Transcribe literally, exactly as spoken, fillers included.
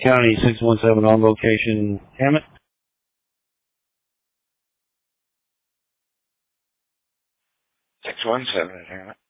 County six one seven on location. Hammett. six one seven, Hammett.